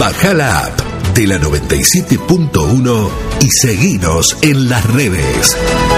Bajá la app de la 97.1 y seguinos en las redes.